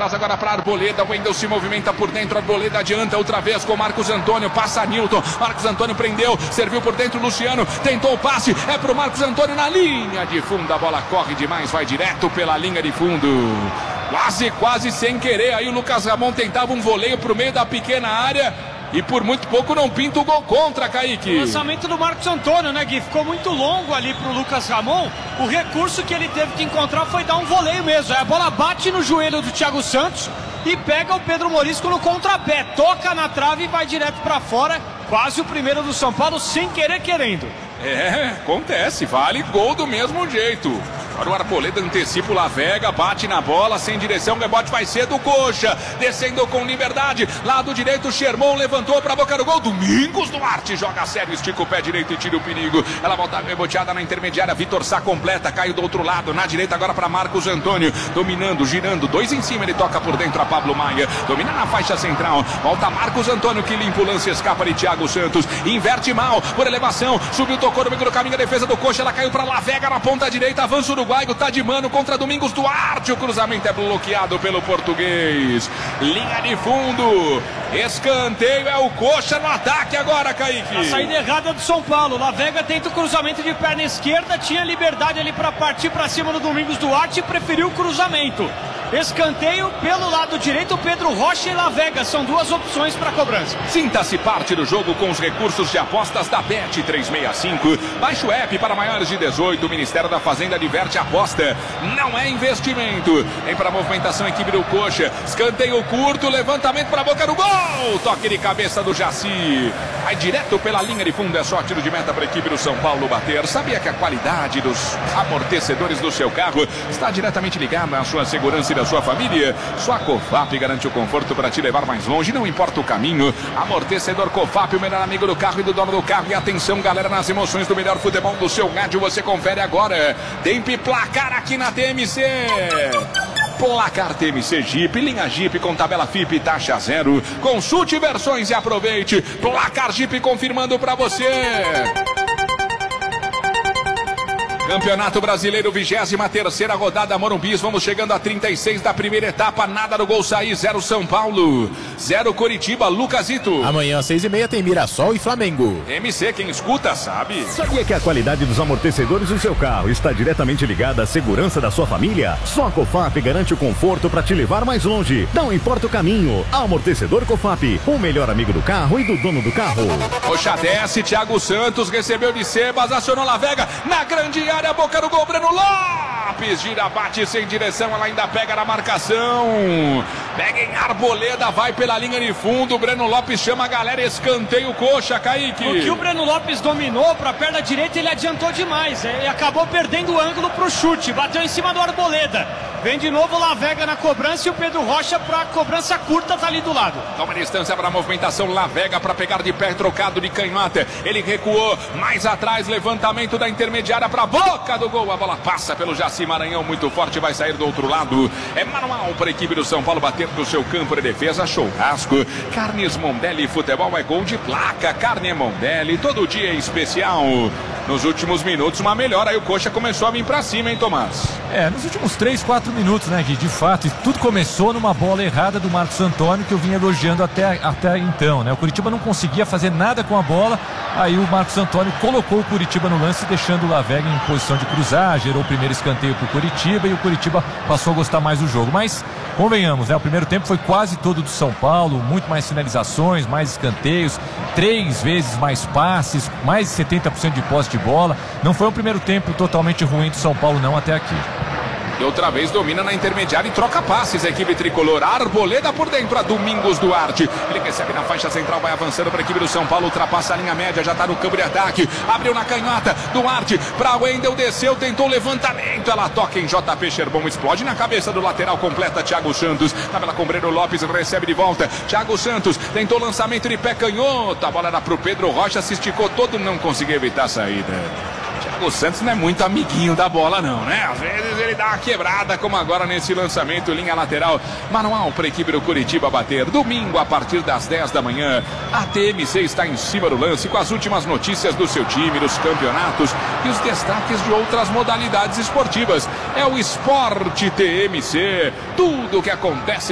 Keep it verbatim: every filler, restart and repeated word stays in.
atrás agora para Arboleda. O Wendel se movimenta por dentro. Arboleda adianta outra vez com Marcos Antônio. Passa Nilton. Marcos Antônio prendeu. Serviu por dentro Luciano. Tentou o passe. É pro Marcos Antônio na linha de fundo. A bola corre demais. Vai direto pela linha de fundo. Quase, quase sem querer. Aí o Lucas Ramon tentava um voleio pro meio da pequena área. E por muito pouco não pinta o gol contra, Kaique. O lançamento do Marcos Antônio, né, Gui? Ficou muito longo ali pro Lucas Ramon. O recurso que ele teve que encontrar foi dar um voleio mesmo. A bola bate no joelho do Thiago Santos e pega o Pedro Morisco no contrapé. Toca na trave e vai direto pra fora. Quase o primeiro do São Paulo, sem querer querendo. É, acontece. Vale gol do mesmo jeito. Agora o Arboleda antecipa o Lavega, bate na bola, sem direção, o rebote vai ser do Coxa, descendo com liberdade, lado direito, Sherman levantou para a boca do gol, Domingos Duarte joga sério, estica o pé direito e tira o perigo, ela volta reboteada na intermediária, Vitor Sá completa, caiu do outro lado, na direita agora para Marcos Antônio, dominando, girando, dois em cima, ele toca por dentro a Pablo Maia, domina na faixa central, volta Marcos Antônio que limpa o lance, escapa de Thiago Santos, inverte mal, por elevação, subiu, tocou no meio do caminho, a defesa do Coxa, ela caiu para Lavega na ponta direita, avança o Uruguaio, tá de mano contra Domingos Duarte, o cruzamento é bloqueado pelo português, linha de fundo, escanteio, é o Coxa no ataque agora, Kaique. A saída errada do São Paulo, Lavega tenta o cruzamento de perna esquerda, tinha liberdade ali para partir para cima do Domingos Duarte e preferiu o cruzamento. Escanteio pelo lado direito, Pedro Rocha e Lavega são duas opções para cobrança. Sinta-se parte do jogo com os recursos de apostas da Bet trezentos e sessenta e cinco. Baixe o app para maiores de dezoito. O Ministério da Fazenda diverte a aposta. Não é investimento. Vem para a movimentação, equipe do Coxa. Escanteio curto, levantamento para a boca do gol. Toque de cabeça do Jaci. Vai direto pela linha de fundo. É só tiro de meta para a equipe do São Paulo bater. Sabia que a qualidade dos amortecedores do seu carro está diretamente ligada à sua segurança e da sua família? Só a Cofap garante o conforto para te levar mais longe, não importa o caminho. Amortecedor Cofap, o melhor amigo do carro e do dono do carro. E atenção, galera, nas emoções do melhor futebol do seu rádio, você confere agora. Tempo placar aqui na T M C. Placar T M C Jeep, linha Jeep com tabela F I P e taxa zero. Consulte versões e aproveite. Placar Jeep confirmando para você. Campeonato Brasileiro, vigésima terceira rodada, Morumbis, vamos chegando a trinta e seis da primeira etapa, nada no gol sair, zero São Paulo, zero Coritiba, Lucasito. Amanhã às seis e meia tem Mirassol e Flamengo. M C, quem escuta sabe. Sabia que a qualidade dos amortecedores do seu carro está diretamente ligada à segurança da sua família? Só a Cofap garante o conforto para te levar mais longe, não importa o caminho. Amortecedor Cofap, o melhor amigo do carro e do dono do carro. Coxa desce, Thiago Santos recebeu de Sebas, acionou Lavega, na grande área, boca do gol, Breno Lopes, gira, bate sem direção, ela ainda pega na marcação, pega em Arboleda, vai pela linha de fundo, Breno Lopes chama a galera, escanteio Coxa, Kaique. O que o Breno Lopes dominou para a perna direita, ele adiantou demais, ele acabou perdendo o ângulo pro chute, bateu em cima do Arboleda. Vem de novo Lavega na cobrança e o Pedro Rocha para cobrança curta, tá ali do lado. Toma distância para a movimentação, Lavega para pegar de pé, trocado de canhota. Ele recuou, mais atrás, levantamento da intermediária para a boca do gol. A bola passa pelo Jaci Maranhão, muito forte, vai sair do outro lado. É manual para a equipe do São Paulo bater no seu campo de defesa. Churrasco, Carnes Mondelli, futebol é gol de placa. Carne Mondelli, todo dia é especial. Nos últimos minutos, uma melhora. Aí o Coxa começou a vir para cima, hein, Tomás? É, nos últimos três, quatro minutos, né, Gui? De fato, e tudo começou numa bola errada do Marcos Antônio, que eu vinha elogiando até, até então, né? O Curitiba não conseguia fazer nada com a bola, aí o Marcos Antônio colocou o Curitiba no lance, deixando o Lavega em posição de cruzar, gerou o primeiro escanteio pro Curitiba e o Curitiba passou a gostar mais do jogo. Mas, convenhamos, né? O primeiro tempo foi quase todo do São Paulo, muito mais finalizações, mais escanteios, três vezes mais passes, mais de setenta por cento de posse de bola. Não foi um primeiro tempo totalmente ruim do São Paulo, não, até aqui. E outra vez domina na intermediária e troca passes a equipe tricolor. Arboleda por dentro, a Domingos Duarte. Ele recebe na faixa central, vai avançando para a equipe do São Paulo. Ultrapassa a linha média, já está no campo de ataque. Abriu na canhota, Duarte para Wendel, desceu, tentou levantamento. Ela toca em J P Sherbon, explode na cabeça do lateral, completa Thiago Santos. Tabela com Breno Lopes, recebe de volta. Thiago Santos tentou lançamento de pé canhoto. A bola era para o Pedro Rocha, se esticou todo, não conseguiu evitar a saída. O Santos não é muito amiguinho da bola não, né? Às vezes ele dá uma quebrada, como agora nesse lançamento, linha lateral, manual para a equipe do Curitiba bater. Domingo, a partir das dez da manhã, a T M C está em cima do lance com as últimas notícias do seu time, dos campeonatos e os destaques de outras modalidades esportivas. É o Esporte T M C, tudo o que acontece